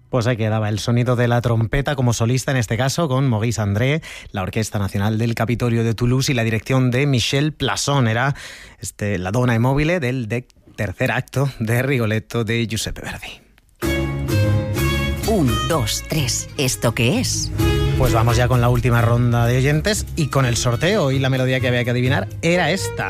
Pues ahí quedaba el sonido de la trompeta como solista, en este caso con Maurice André, la Orquesta Nacional del Capitolio de Toulouse y la dirección de Michel Plasson. Era la dona e mobile del tercer acto de Rigoletto de Giuseppe Verdi. 1, 2, 3. ¿Esto qué es? Pues vamos ya con la última ronda de oyentes y con el sorteo. Y la melodía que había que adivinar era esta.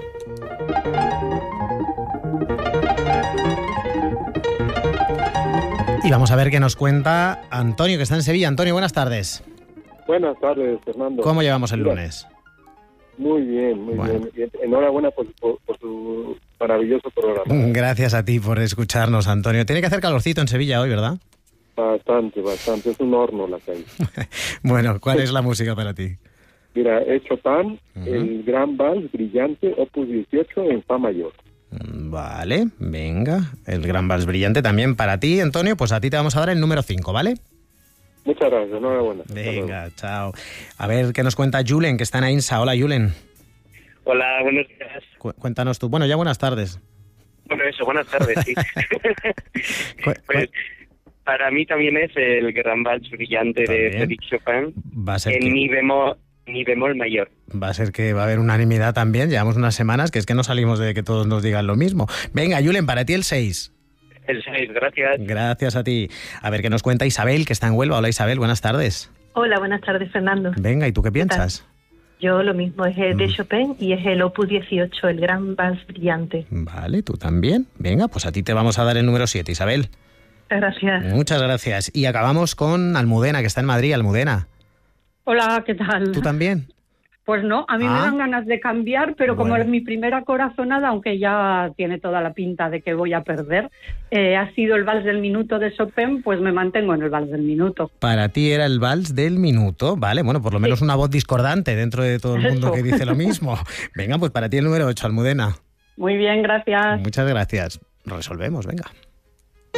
Y vamos a ver qué nos cuenta Antonio, que está en Sevilla. Antonio, buenas tardes. Buenas tardes, Fernando. ¿Cómo llevamos el lunes? Muy bien, muy bien. Enhorabuena por su maravilloso programa. Gracias a ti por escucharnos, Antonio. Tiene que hacer calorcito en Sevilla hoy, ¿verdad? Bastante. Es un horno la calle. Bueno, ¿cuál es la música para ti? Mira, es Chopin, el Gran Vals Brillante, Opus 18 en Fa mayor. Vale, venga. El Gran Vals Brillante también para ti, Antonio. Pues a ti te vamos a dar el número 5, ¿vale? Muchas gracias, enhorabuena. Venga, chao. A ver qué nos cuenta Julen, que está en Ainsa. Hola, Julen. Hola, buenos días. Cuéntanos tú. Bueno, ya buenas tardes. Bueno, eso, buenas tardes, sí. Pues, para mí también es el Gran Vals Brillante de Frédéric Chopin. Va a ser en mi bemol mayor. Va a ser que va a haber unanimidad también. Llevamos unas semanas que es que no salimos de que todos nos digan lo mismo. Venga, Julen, para ti el 6. El 6, gracias. Gracias a ti. A ver qué nos cuenta Isabel, que está en Huelva. Hola, Isabel, buenas tardes. Hola, buenas tardes, Fernando. Venga, ¿y tú qué piensas? Yo lo mismo, es el de Chopin y es el Opus 18, el Gran Vals Brillante. Vale, tú también. Venga, pues a ti te vamos a dar el número 7, Isabel. Gracias. Muchas gracias. Y acabamos con Almudena, que está en Madrid. Almudena. Hola, ¿qué tal? ¿Tú también? Pues no, a mí me dan ganas de cambiar, pero como es mi primera corazonada, aunque ya tiene toda la pinta de que voy a perder, ha sido el Vals del Minuto de Chopin, pues me mantengo en el Vals del Minuto. Para ti era el Vals del Minuto, vale, bueno, por lo menos una voz discordante dentro de todo el mundo que dice lo mismo. Venga, pues para ti el número 8, Almudena. Muy bien, gracias. Muchas gracias. Resolvemos, venga.